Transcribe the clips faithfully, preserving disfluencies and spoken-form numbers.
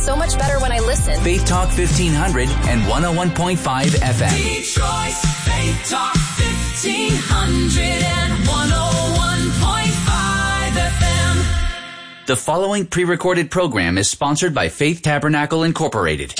So much better when I listen. Faith Talk fifteen hundred and one oh one point five F M. Detroit's Faith Talk fifteen hundred and one oh one point five F M. The following pre-recorded program is sponsored by Faith Tabernacle Incorporated.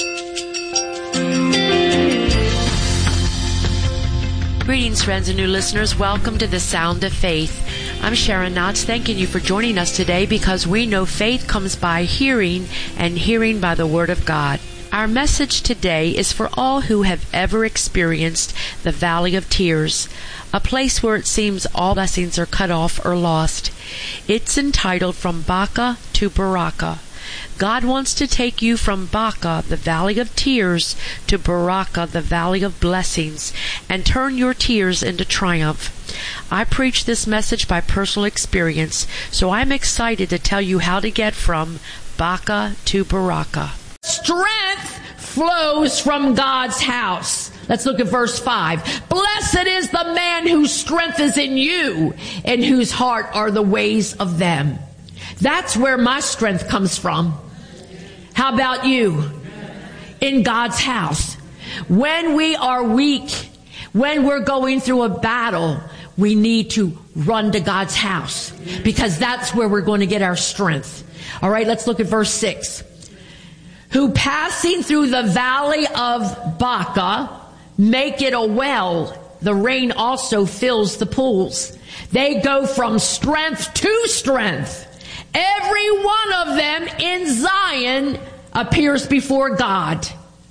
Greetings, friends and new listeners. Welcome to the Sound of Faith. I'm Sharon Knotts, thanking you for joining us today because we know faith comes by hearing and hearing by the Word of God. Our message today is for all who have ever experienced the Valley of Tears, a place where it seems all blessings are cut off or lost. It's entitled From Baca to Baraka. God wants to take you from Baca, the valley of tears, to Baraka, the valley of blessings, and turn your tears into triumph. I preach this message by personal experience, so I'm excited to tell you how to get from Baca to Baraka. Strength flows from God's house. Let's look at verse five. Blessed is the man whose strength is in you, and whose heart are the ways of them. That's where my strength comes from. How about you? In God's house. When we are weak, when we're going through a battle, we need to run to God's house because that's where we're going to get our strength. All right, let's look at verse six. Who passing through the valley of Baca make it a well. The rain also fills the pools. They go from strength to strength. Every one of them in Zion appears before God.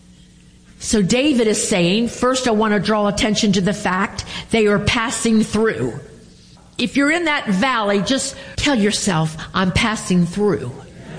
So David is saying, first I want to draw attention to the fact they are passing through. If you're in that valley, just tell yourself, I'm passing through.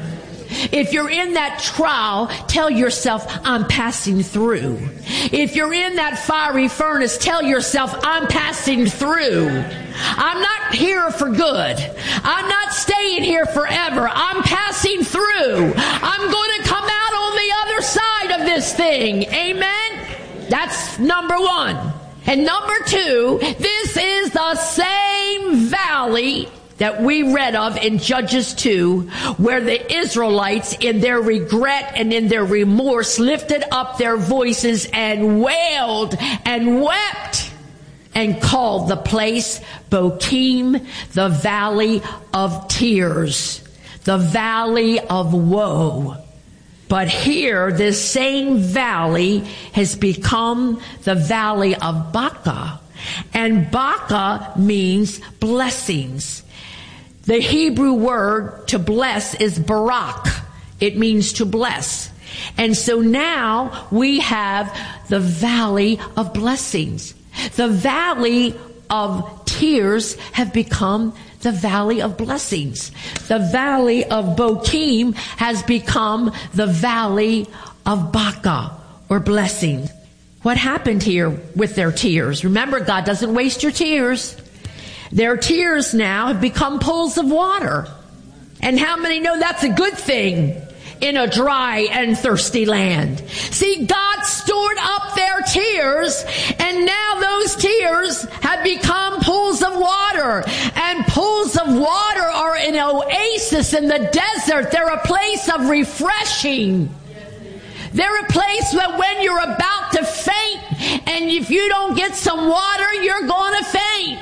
If you're in that trial, tell yourself, I'm passing through. If you're in that fiery furnace, tell yourself, I'm passing through. I'm not here for good. I'm not staying here forever. I'm passing through. I'm going to come out on the other side of this thing. Amen? That's number one. And number two, this is the same valley that we read of in Judges two, where the Israelites, in their regret and in their remorse, lifted up their voices and wailed and wept and called the place Bochim, the valley of tears, the valley of woe. But here, this same valley has become the valley of Baca, and Baca means blessings. The Hebrew word to bless is barak. It means to bless. And so now we have the valley of blessings. The valley of tears have become the valley of blessings. The valley of Bochim has become the valley of Baca, or blessing. What happened here with their tears? Remember, God doesn't waste your tears. Their tears now have become pools of water. And how many know that's a good thing in a dry and thirsty land? See, God stored up their tears, and now those tears have become pools of water. And pools of water are an oasis in the desert. They're a place of refreshing. They're a place that when you're about to faint, and if you don't get some water, you're going to faint.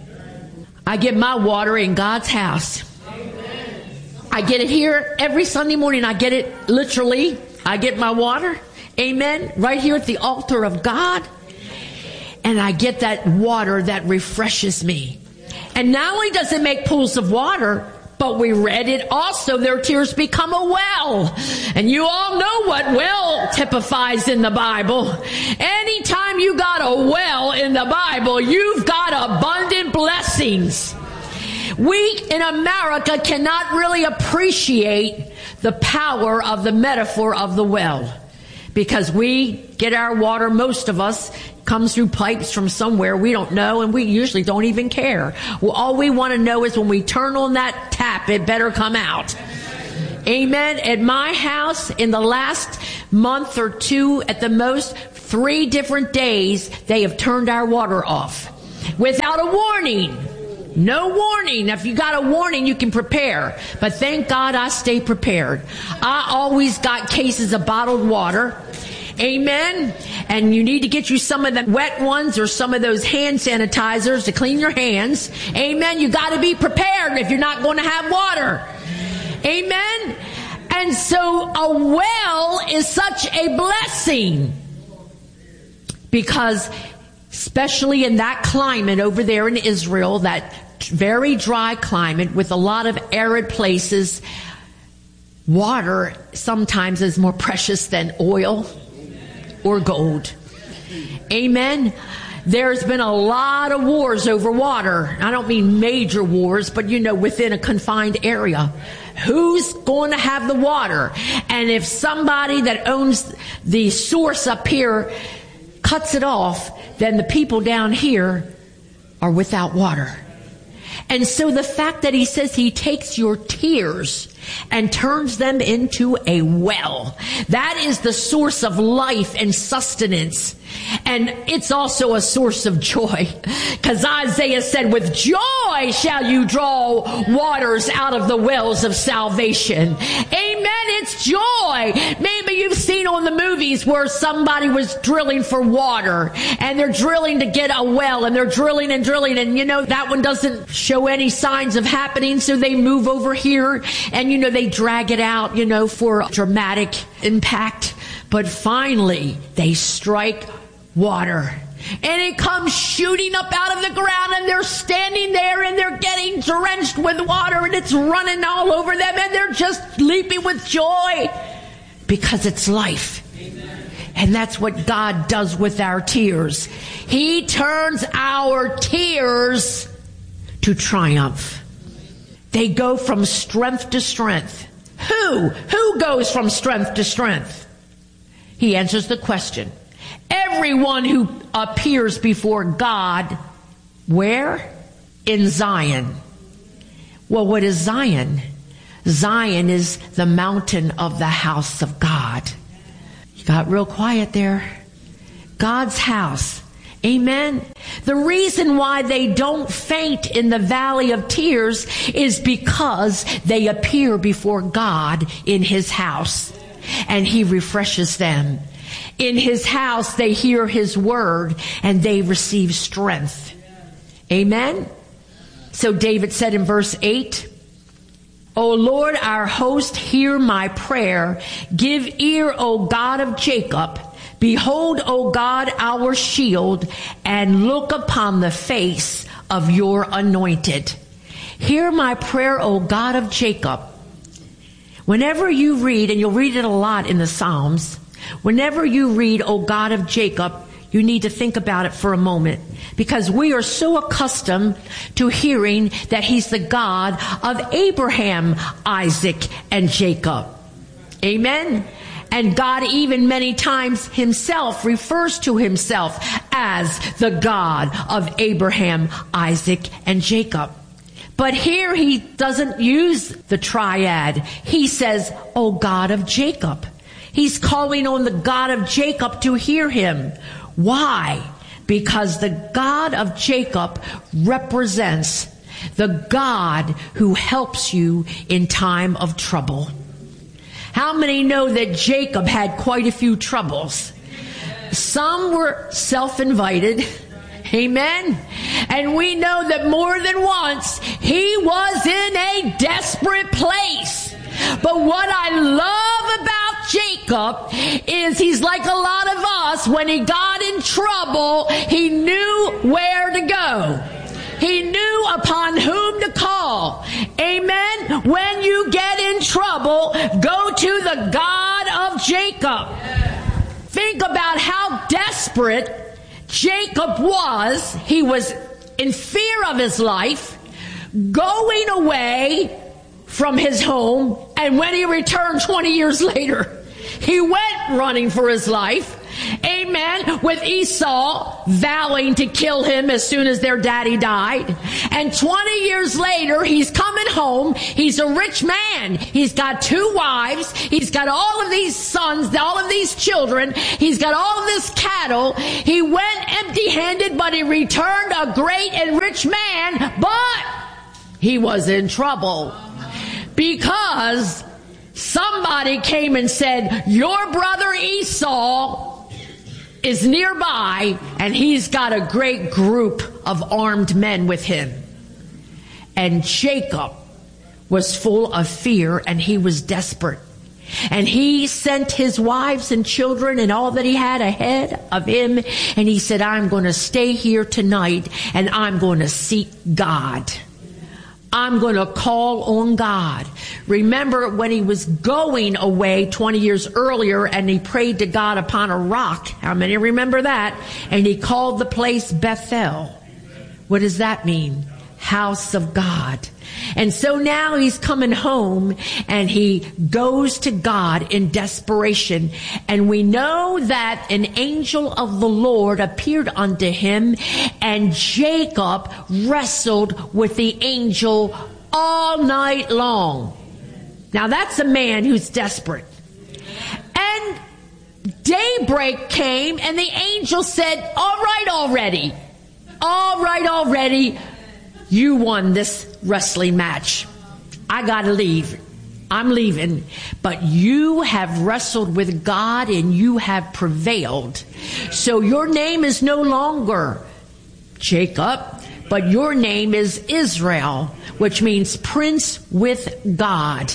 I get my water in God's house. I get it here every Sunday morning. I get it literally. I get my water. Amen. Right here at the altar of God. And I get that water that refreshes me. And not only does it make pools of water, but we read it also, their tears become a well. And you all know what well typifies in the Bible. Anytime you got a well in the Bible, you've got abundant blessings. We in America cannot really appreciate the power of the metaphor of the well, because we get our water, most of us, comes through pipes from somewhere we don't know, and we usually don't even care. Well, all we want to know is when we turn on that tap, it better come out. Amen. At my house, in the last month or two, at the most, three different days, they have turned our water off without a warning. No warning. If you got a warning, you can prepare. But thank God I stay prepared. I always got cases of bottled water. Amen. And you need to get you some of the wet ones or some of those hand sanitizers to clean your hands. Amen. You got to be prepared if you're not going to have water. Amen. And so a well is such a blessing because especially in that climate over there in Israel, that very dry climate with a lot of arid places, water sometimes is more precious than oil or gold. Amen. There's been a lot of wars over water. I don't mean major wars, but you know, within a confined area. Who's going to have the water? And if somebody that owns the source up here cuts it off, then the people down here are without water. And so the fact that he says he takes your tears and turns them into a well, that is the source of life and sustenance. And it's also a source of joy. Because Isaiah said, with joy shall you draw waters out of the wells of salvation. Amen. It's joy. Maybe you've seen on the movies where somebody was drilling for water and they're drilling to get a well and they're drilling and drilling. And you know, that one doesn't show any signs of happening. So they move over here and you know, they drag it out, you know, for dramatic impact. But finally, they strike water. And it comes shooting up out of the ground and they're standing there and they're getting drenched with water and it's running all over them and they're just leaping with joy because it's life. Amen. And that's what God does with our tears. He turns our tears to triumph. They go from strength to strength. Who? Who goes from strength to strength? He answers the question. Everyone who appears before God, where? In Zion. Well, what is Zion? Zion is the mountain of the house of God. You got real quiet there. God's house. Amen. The reason why they don't faint in the valley of tears is because they appear before God in his house and he refreshes them. In his house, they hear his word and they receive strength. Amen. So David said in verse eight, O Lord, our host, hear my prayer. Give ear, O God of Jacob. Behold, O God, our shield, and look upon the face of your anointed. Hear my prayer, O God of Jacob. Whenever you read, and you'll read it a lot in the Psalms, whenever you read, O God of Jacob, you need to think about it for a moment. Because we are so accustomed to hearing that he's the God of Abraham, Isaac, and Jacob. Amen? And God even many times himself refers to himself as the God of Abraham, Isaac, and Jacob. But here he doesn't use the triad. He says, O God of Jacob. He's calling on the God of Jacob to hear him. Why? Because the God of Jacob represents the God who helps you in time of trouble. How many know that Jacob had quite a few troubles? Some were self-invited. Amen. And we know that more than once he was in a desperate place. But what I love about Jacob is he's like a lot of us. When he got in trouble, he knew where to go. He knew upon whom to call. Amen. When you get in trouble, go to the God of Jacob. Think about how desperate Jacob was. He was in fear of his life, going away from his home. And when he returned twenty years later, he went running for his life. amen, with Esau vowing to kill him as soon as their daddy died. And twenty years later, he's coming home. He's a rich man. He's got two wives. He's got all of these sons, all of these children. He's got all of this cattle. He went empty-handed, but he returned a great and rich man. But he was in trouble because somebody came and said, your brother Esau is nearby, and he's got a great group of armed men with him. And Jacob was full of fear, and he was desperate. And he sent his wives and children and all that he had ahead of him. And he said, I'm going to stay here tonight, and I'm going to seek God. I'm going to call on God. Remember when he was going away twenty years earlier, and he prayed to God upon a rock. How many remember that? And he called the place Bethel. What does that mean? House of God. And so now he's coming home, and he goes to God in desperation. And we know that an angel of the Lord appeared unto him, and Jacob wrestled with the angel all night long. Now that's a man who's desperate. And daybreak came, and the angel said, all right already. All right already. You won this wrestling match. I gotta leave. I'm leaving. But you have wrestled with God, and you have prevailed. So your name is no longer Jacob, but your name is Israel, which means prince with God.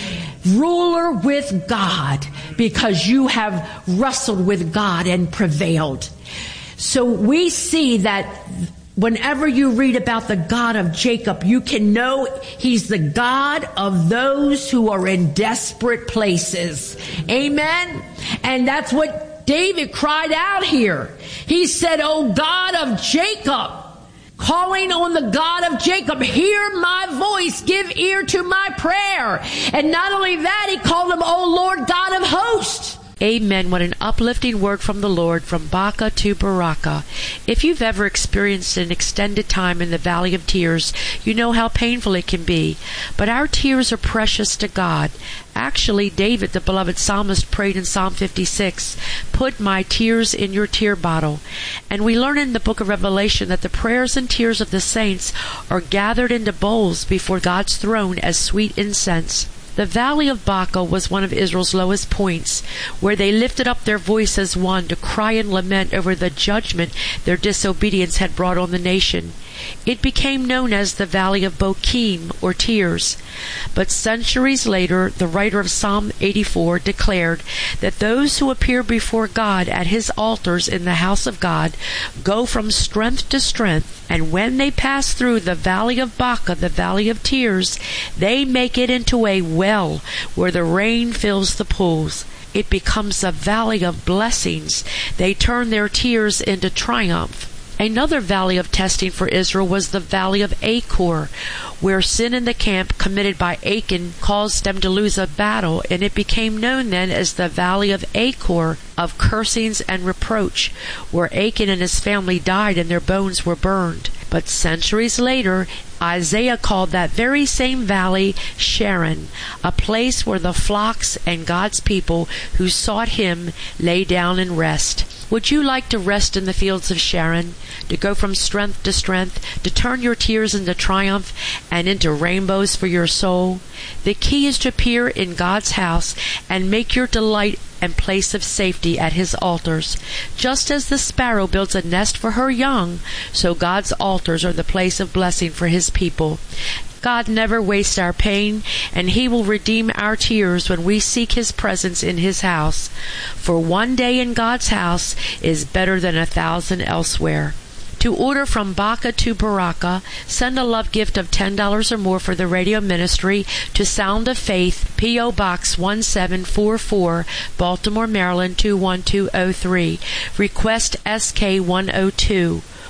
Ruler with God, because you have wrestled with God and prevailed. So we see that whenever you read about the God of Jacob, you can know he's the God of those who are in desperate places. Amen? And that's what David cried out here. He said, "O God of Jacob," calling on the God of Jacob, "hear my voice, give ear to my prayer." And not only that, he called him, "O Lord God of hosts." Amen. What an uplifting word from the Lord, from Baca to Baraka. If you've ever experienced an extended time in the valley of tears, you know how painful it can be. But our tears are precious to God. Actually, David, the beloved psalmist, prayed in Psalm fifty-six, "Put my tears in your tear bottle." And we learn in the book of Revelation that the prayers and tears of the saints are gathered into bowls before God's throne as sweet incense. The valley of Baca was one of Israel's lowest points, where they lifted up their voice as one to cry and lament over the judgment their disobedience had brought on the nation. It became known as the Valley of Bokim, or Tears. But centuries later, the writer of Psalm eighty-four declared that those who appear before God at his altars in the house of God go from strength to strength, and when they pass through the Valley of Baca, the Valley of Tears, they make it into a well where the rain fills the pools. It becomes a valley of blessings. They turn their tears into triumph. Another valley of testing for Israel was the Valley of Achor, where sin in the camp committed by Achan caused them to lose a battle, and it became known then as the Valley of Achor, of cursings and reproach, where Achan and his family died and their bones were burned. But centuries later, Isaiah called that very same valley Sharon, a place where the flocks and God's people who sought him lay down and rest. Would you like to rest in the fields of Sharon, to go from strength to strength, to turn your tears into triumph and into rainbows for your soul? The key is to appear in God's house and make your delight and place of safety at his altars. Just as the sparrow builds a nest for her young, so God's altars are the place of blessing for his people. God never wastes our pain, and he will redeem our tears when we seek his presence in his house. For one day in God's house is better than a thousand elsewhere. To order from Baca to Baraka, send a love gift of ten dollars or more for the radio ministry to Sound of Faith, P O. Box one seven four four, Baltimore, Maryland two one two oh three. Request S K one oh two.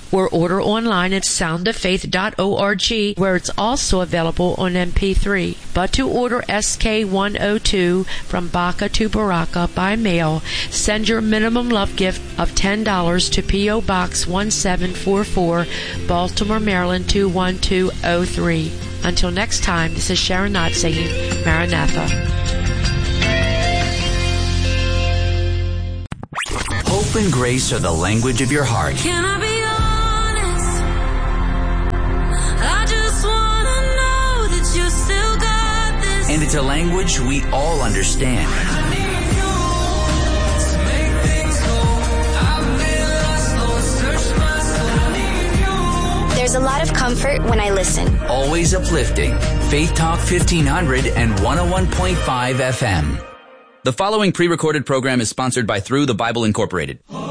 or order online at sound of faith dot org, where it's also available on M P three. But to order S K one oh two from Baca to Baraka by mail, send your minimum love gift of ten dollars to P O. Box one seven four four, Baltimore, Maryland two one two oh three. Until next time, this is Sharon Knott saying Maranatha. Hope and grace are the language of your heart. Can I be honest? I just wanna know that you still got this. And it's a language we all understand. I need you to make things go. I've been lost, Lord, search my soul. I need you. There's a lot of comfort when I listen. Always uplifting. Faith Talk fifteen hundred and one oh one point five F M. The following pre-recorded program is sponsored by Through the Bible Incorporated.